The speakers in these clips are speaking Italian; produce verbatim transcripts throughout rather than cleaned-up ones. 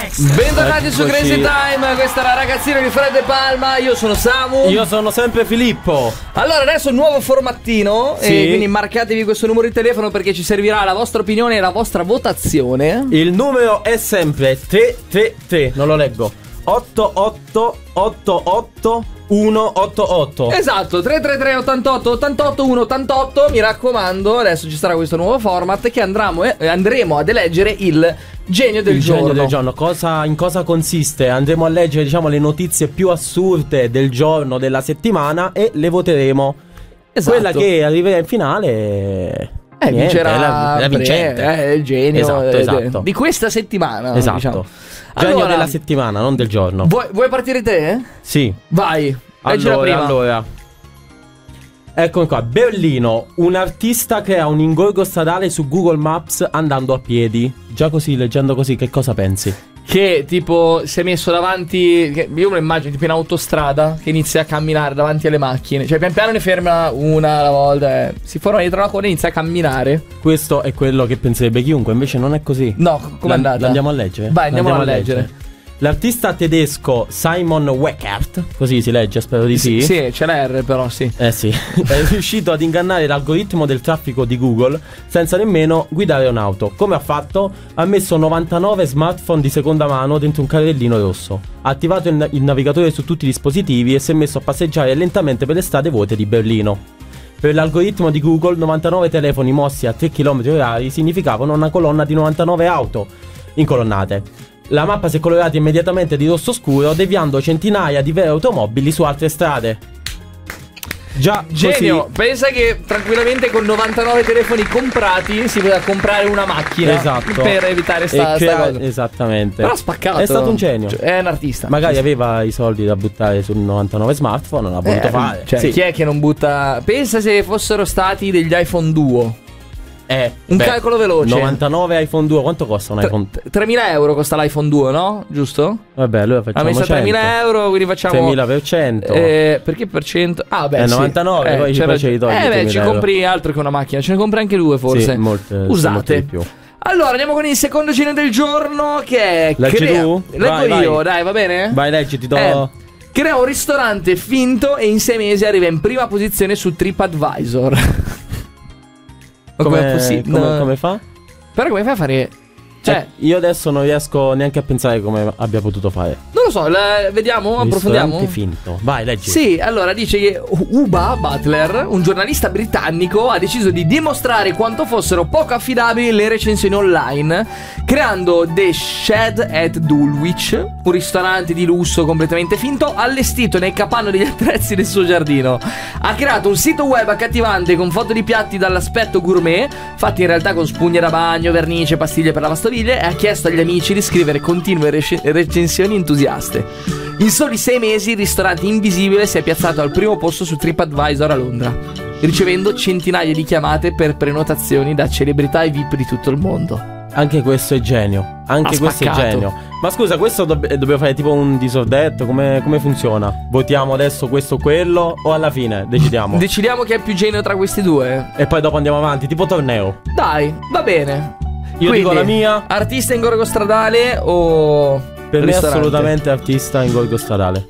Extra. Bentornati su Crazy Time, questa è la ragazzina di Fred De Palma, io sono Samu. Io sono sempre Filippo. Allora adesso un nuovo formattino, sì. E quindi marcatevi questo numero di telefono perché ci servirà la vostra opinione e la vostra votazione. Il numero è sempre tre tre tre, non lo leggo, otto otto otto otto uno otto otto. Esatto, tre tre tre ottantotto ottantotto uno ottantotto. Mi raccomando, adesso ci sarà questo nuovo format che andremo, eh, andremo ad eleggere il genio del il giorno. genio del giorno. Cosa, in cosa consiste? Andremo a leggere, diciamo, le notizie più assurde del giorno, della settimana, e le voteremo. Esatto. Quella che arriverà in finale Eh, niente, vincerà è la, la vincente. È eh, il genio esatto, eh, esatto. di questa settimana. Esatto. Diciamo. Genio Allora, della settimana, non del giorno. Vuoi, vuoi partire te? Sì. Vai. Leggila Allora, prima. allora. Eccomi qua. Berlino. Un artista crea un ingorgo stradale su Google Maps andando a piedi. Già così, leggendo così, che cosa pensi? Che tipo si è messo davanti, che io me lo immagino tipo in autostrada, che inizia a camminare davanti alle macchine. Cioè pian piano ne ferma una alla volta, eh. Si forma dietro la coda e inizia a camminare. Questo è quello che penserebbe chiunque, invece non è così. No, com'è andata? L'andiamo a leggere? Vai, andiamo, L'andiamo a leggere, leggere. L'artista tedesco Simon Weckert, così si legge, spero di sì. Sì, sì, c'è la R però, sì. Eh sì. È riuscito ad ingannare l'algoritmo del traffico di Google senza nemmeno guidare un'auto. Come ha fatto? Ha messo novantanove smartphone di seconda mano dentro un carrellino rosso, ha attivato il, il navigatore su tutti i dispositivi e si è messo a passeggiare lentamente per le strade vuote di Berlino. Per l'algoritmo di Google, novantanove telefoni mossi a tre chilometri orari significavano una colonna di novantanove auto incolonnate. La mappa si è colorata immediatamente di rosso scuro, deviando centinaia di vere automobili su altre strade. Già, genio, così... pensa che tranquillamente con novantanove telefoni comprati si poteva comprare una macchina. Esatto. Per evitare sta, crea... sta cosa. Esattamente. Però ha spaccato. È stato un genio. Cioè, è un artista. Magari sì, aveva i soldi da buttare su novantanove smartphone, non l'ha voluto eh, fare. Cioè, sì. Chi è che non butta? Pensa se fossero stati degli iPhone Duo. Eh, un beh, calcolo veloce. novantanove iPhone Duo, quanto costa un iPhone? tremila euro costa l'iPhone Duo, no? Giusto? Vabbè, allora facciamo ha messo cento. tremila euro, quindi facciamo tremila per cento. Eh, perché per cento? Ah, beh, eh, sì. novantanove, eh, poi ci poi ce li togli. Eh, beh, ci euro. compri altro che una macchina, ce ne compri anche due forse. Sì, molte, usate. molte di più. Allora, andiamo con il secondo genio del giorno che è Leggi crea... tu? Leggo vai, io, vai. dai, va bene? Vai, leggi, ti do... Eh, crea un ristorante finto e in sei mesi arriva in prima posizione su TripAdvisor. Come, possi- come, no. come fa? Però come fai a fare... Cioè, eh, io adesso non riesco neanche a pensare come abbia potuto fare. non lo so, la, vediamo, approfondiamo. Ristorante finto. Vai, leggi. Sì, allora dice che Uba Butler, un giornalista britannico, ha deciso di dimostrare quanto fossero poco affidabili le recensioni online, creando The Shed at Dulwich, un ristorante di lusso completamente finto allestito nel capanno degli attrezzi del suo giardino. Ha creato un sito web accattivante con foto di piatti dall'aspetto gourmet, fatti in realtà con spugne da bagno, vernice, pastiglie per lavastoviglie, e ha chiesto agli amici di scrivere continue rec- recensioni entusiaste. In soli sei mesi il ristorante invisibile si è piazzato al primo posto su TripAdvisor a Londra, ricevendo centinaia di chiamate per prenotazioni da celebrità e V I P di tutto il mondo. Anche questo è genio. Anche Ha questo spaccato. è genio. Ma scusa, questo dobb- dobbiamo fare tipo un disordetto? Come, come funziona? Votiamo adesso questo o quello? O alla fine decidiamo? Decidiamo chi è più genio tra questi due. E poi dopo andiamo avanti, tipo torneo. Dai, va bene. Io Quindi, dico la mia. Artista in gorgo stradale o Per me ristorante? assolutamente artista in gorgo stradale.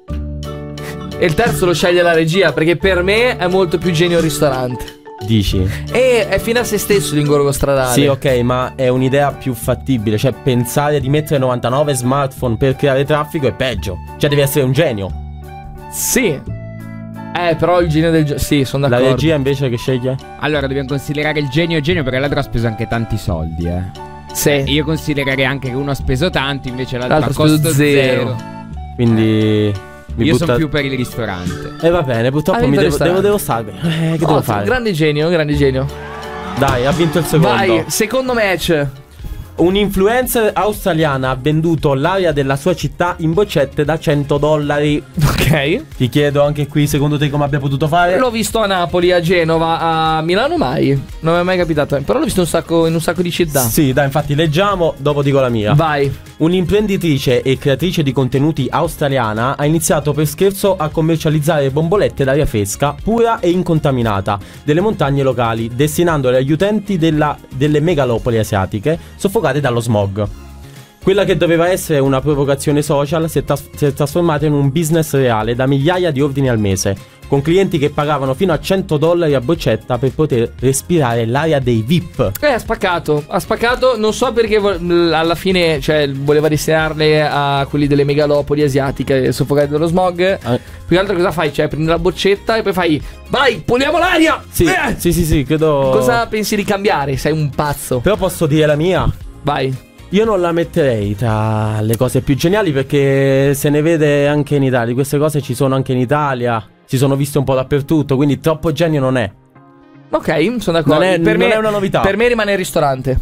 E il terzo lo sceglie la regia, perché per me è molto più genio il ristorante. Dici? E è fine a se stesso l'ingorgo stradale. Sì, ok, ma è un'idea più fattibile. Cioè, pensare di mettere novantanove smartphone per creare traffico è peggio. Cioè, devi essere un genio. Sì. Eh, però il genio del gioco. Sì, sono La d'accordo. regia invece che sceglie? Allora dobbiamo considerare il genio genio perché l'altro ha speso anche tanti soldi, eh. Sì. Io considererei anche che uno ha speso tanto, invece l'altro, L'altro ha ha speso costo zero. zero. Quindi mi Io butta... sono più per il ristorante. E eh, va bene, purtroppo Ha mi vinto il devo, devo, ristorante. devo stare. Eh, che devo Ottimo, fare? grande genio, grande genio. Dai, ha vinto il secondo. Vai, secondo match. Un'influencer australiana ha venduto l'area della sua città in boccette da cento dollari. Ok. Ti chiedo anche qui, secondo te come abbia potuto fare? L'ho visto a Napoli, a Genova, a Milano mai. Non mi è mai capitato. Però l'ho visto un sacco, in un sacco di città. Sì, dai, infatti leggiamo, dopo dico la mia. Vai. Un'imprenditrice e creatrice di contenuti australiana ha iniziato per scherzo a commercializzare bombolette d'aria fresca, pura e incontaminata, delle montagne locali, destinandole agli utenti della, delle megalopoli asiatiche soffocate dallo smog. Quella che doveva essere una provocazione social si è, tras- si è trasformata in un business reale da migliaia di ordini al mese, con clienti che pagavano fino a cento dollari a boccetta per poter respirare l'aria dei V I P. Eh, ha spaccato, ha spaccato, non so perché vo- alla fine, cioè, voleva destinarle a quelli delle megalopoli asiatiche soffocate dallo smog. Eh. Più che altro cosa fai? Cioè, prendi la boccetta e poi fai, vai, puliamo l'aria! Sì, eh! sì, sì, sì, credo... Cosa pensi di cambiare? Sei un pazzo. Però posso dire la mia? Vai. Io non la metterei tra le cose più geniali, perché se ne vede anche in Italia. Queste cose ci sono anche in Italia, si sono viste un po' dappertutto, quindi troppo genio non è. Ok, sono d'accordo. Non è, per non me, è una novità. Per me rimane il ristorante.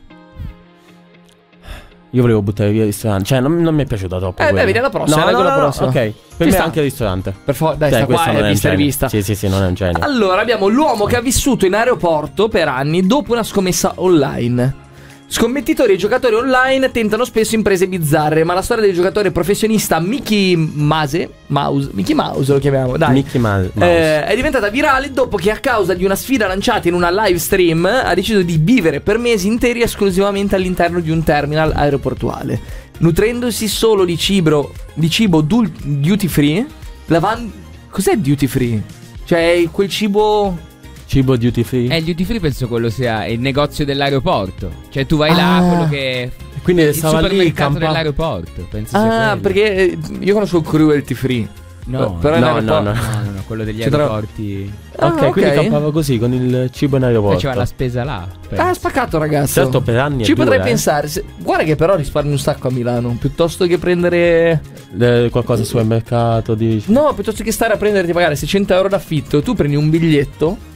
Io volevo buttare via il ristorante, cioè non, non mi è piaciuta troppo. Eh quello. beh, vedi la prossima, No, leggo no, la no, prossima. ok, per Ci me sta. anche il ristorante. Per favore, dai, Cioè, sta questo qua non è un vista e genio. rivista. Sì, sì, sì, non è un genio. Allora, abbiamo l'uomo che ha vissuto in aeroporto per anni dopo una scommessa online. Scommettitori e giocatori online tentano spesso imprese bizzarre, ma la storia del giocatore professionista Mickey Mase, Mouse, Mickey Mouse lo chiamiamo, dai. Mickey Ma- Mouse. Eh, è diventata virale dopo che a causa di una sfida lanciata in una live stream ha deciso di vivere per mesi interi esclusivamente all'interno di un terminal aeroportuale, nutrendosi solo di cibo, di cibo dul- duty free. Lavan- Cos'è duty free? Cioè quel cibo... Cibo duty free. Eh, il duty free penso quello sia il negozio dell'aeroporto. Cioè tu vai là, Ah. quello che... Quindi il stava lì supermercato campa- dell'aeroporto, penso sia Ah, quello. perché eh, io conosco il cruelty free. No, Però in no, aeroporto- no, no. no, no, no, quello degli Ci trovo- aeroporti. Ah, ok, quindi ok. campava così con il cibo in aeroporto. Faceva la spesa là. penso. Ah, spaccato ragazzo. Certo, per anni è Ci dura, potrei eh. pensare. se- Guarda che però risparmi un sacco a Milano. Piuttosto che prendere... Eh, qualcosa al supermercato, dici. No, piuttosto che stare a prenderti pagare seicento euro d'affitto, tu prendi un biglietto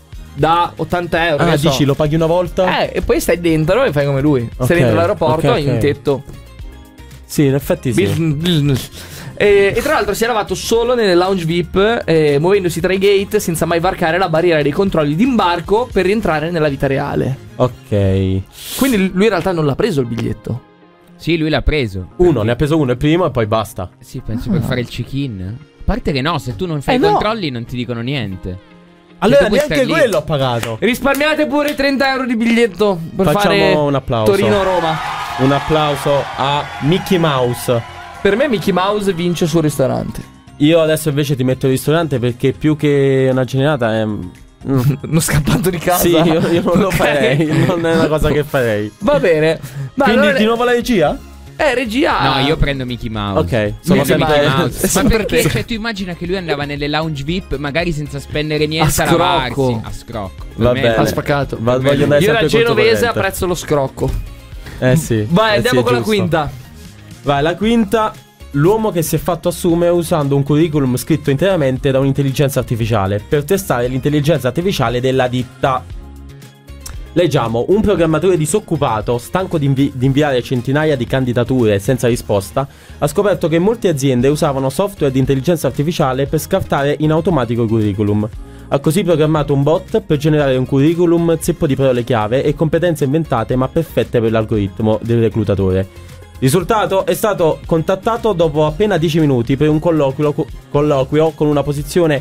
da ottanta euro. Ah, che so. dici, lo paghi una volta? Eh, e poi stai dentro e fai come lui. Ok, Stai dentro l'aeroporto, ok, hai un ok. tetto. Sì, in effetti sì. Business, business. E, e tra l'altro si è lavato solo nelle lounge V I P, eh, muovendosi tra i gate senza mai varcare la barriera dei controlli d'imbarco per rientrare nella vita reale. Ok. Quindi lui in realtà non l'ha preso il biglietto. Sì, lui l'ha preso. Uno, ne ha preso uno il primo e poi basta. Sì, penso per fare il check-in. A parte che no, se tu non fai Eh, i no. controlli non ti dicono niente. Allora tu puoi neanche star lì. quello ho pagato. Risparmiate pure i trenta euro di biglietto per Facciamo fare un applauso. Torino-Roma. Un applauso a Mickey Mouse. Per me Mickey Mouse vince sul ristorante. Io adesso invece ti metto il ristorante perché più che una generata è... mm. Non scappato di casa. Sì, io, io non lo Ok. farei. Non è una cosa che farei. Va bene. Ma Quindi allora- di nuovo la regia? Eh, regia. No, io prendo Mickey Mouse. Ok, sono Prendo sempre- Mickey Mouse. Ma sempre perché? te. Cioè, tu immagina che lui andava nelle lounge V I P, magari senza spendere niente A a, lavarsi. scrocco. A scrocco. Per Va me- bene. Ha spaccato. Va- voglio andare Io da sempre genovese controcorrente. apprezzo lo scrocco. Eh sì. Vai, eh andiamo sì, con la giusto. quinta. Vai, la quinta. L'uomo che si è fatto assumere usando un curriculum scritto interamente da un'intelligenza artificiale per testare l'intelligenza artificiale della ditta. Leggiamo: un programmatore disoccupato, stanco di, invi- di inviare centinaia di candidature senza risposta, ha scoperto che molte aziende usavano software di intelligenza artificiale per scartare in automatico i curriculum. Ha così programmato un bot per generare un curriculum zeppo di parole chiave e competenze inventate ma perfette per l'algoritmo del reclutatore. Risultato: è stato contattato dopo appena dieci minuti per un colloquio, colloquio con una posizione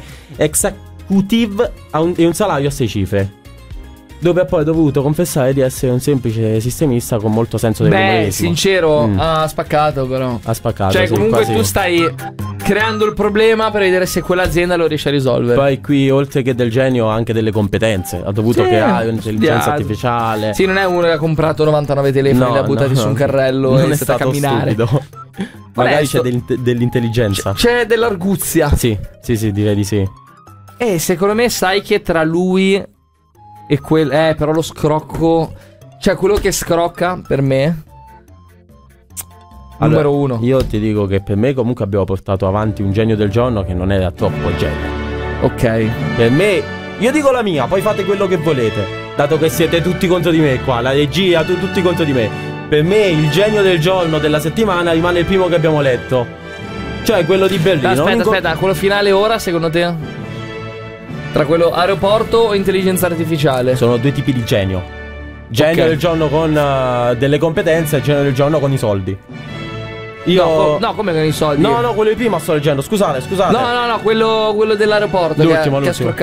executive a un- e un salario a sei cifre, dove ha poi dovuto confessare di essere un semplice sistemista con molto senso del Beh, umorismo. sincero, Mm. ha spaccato però. Ha spaccato. Cioè, sì, comunque quasi. tu stai creando il problema per vedere se quell'azienda lo riesce a risolvere. Poi qui, oltre che del genio, ha anche delle competenze. Ha dovuto Sì, creare un'intelligenza studiato. artificiale. Sì, non è uno che ha comprato novantanove telefoni, No, li ha buttati no, su un no. carrello non e è è stato a stato camminare. stupido. Magari Onesto. c'è dell'int- dell'intelligenza. C'è dell'arguzia. Sì, sì, sì, direi di sì. E secondo me sai che tra lui e quel... Eh, però lo scrocco... Cioè, quello che scrocca per me... Allora, numero uno. Io ti dico che per me comunque abbiamo portato avanti un genio del giorno che non era troppo genio. Ok. Per me, io dico la mia, poi fate quello che volete. Dato che siete tutti contro di me qua, la regia, tu, tutti contro di me. Per me il genio del giorno della settimana rimane il primo che abbiamo letto. Cioè quello di Berlino. Aspetta, Un inco- aspetta, quello finale ora secondo te? Tra quello aeroporto o intelligenza artificiale? Sono due tipi di genio. Genio Ok. del giorno con uh, delle competenze e genio del giorno con i soldi. Io... No, co- no, come con i soldi? No, no, quello di prima sto leggendo. Scusate, scusate. No, no, no, quello, quello dell'aeroporto che ha- L'ultimo, che ha l'ultimo. scroccato.